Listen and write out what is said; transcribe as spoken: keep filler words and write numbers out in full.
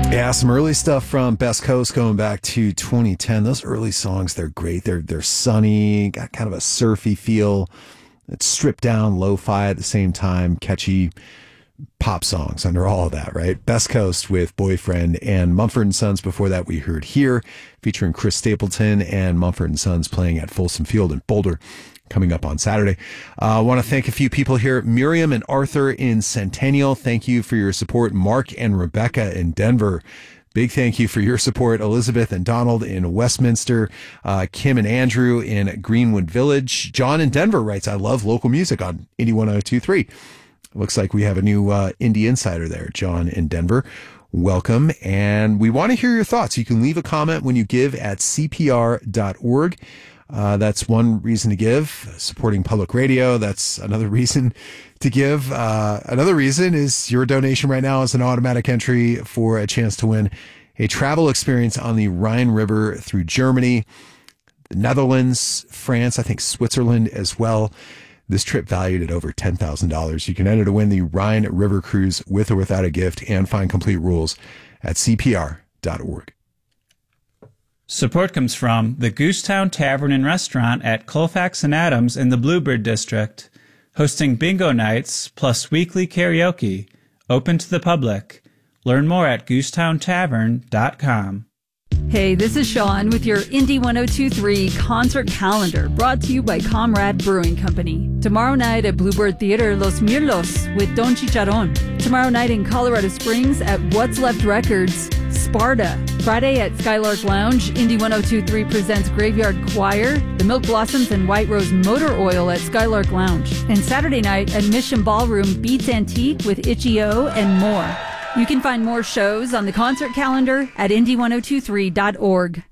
Yeah, some early stuff from Best Coast going back to twenty ten. Those early songs, they're great. They're they're sunny, got kind of a surfy feel. It's stripped down, lo-fi at the same time, catchy pop songs under all of that, right? Best Coast with Boyfriend, and Mumford and Sons before that we heard Here, featuring Chris Stapleton and Mumford and Sons playing at Folsom Field in Boulder, coming up on Saturday. I uh, want to thank a few people here. Miriam and Arthur in Centennial, thank you for your support. Mark and Rebecca in Denver, big thank you for your support. Elizabeth and Donald in Westminster, uh, Kim and Andrew in Greenwood Village. John in Denver writes, I love local music on Indie one oh two point three. Looks like we have a new uh, Indie Insider there. John in Denver, welcome. And we want to hear your thoughts. You can leave a comment when you give at C P R dot org. Uh, that's one reason to give. Supporting public radio, that's another reason to give. Uh, another reason is your donation right now is an automatic entry for a chance to win a travel experience on the Rhine River through Germany, the Netherlands, France, I think Switzerland as well. This trip valued at over ten thousand dollars. You can enter to win the Rhine River Cruise with or without a gift, and find complete rules at C P R dot org. Support comes from the Goosetown Tavern and Restaurant at Colfax and Adams in the Bluebird District, hosting bingo nights plus weekly karaoke, open to the public. Learn more at goosetown tavern dot com. Hey, this is Sean with your Indie one oh two point three concert calendar, brought to you by Comrade Brewing Company. Tomorrow night at Bluebird Theater, Los Mirlos with Don Chicharron. Tomorrow night in Colorado Springs at What's Left Records, Sparta. Friday at Skylark Lounge, Indie one oh two point three presents Graveyard Choir, The Milk Blossoms, and White Rose Motor Oil at Skylark Lounge. And Saturday night at Mission Ballroom, Beats Antique with Itchy O and more. You can find more shows on the concert calendar at indie one oh two three dot org.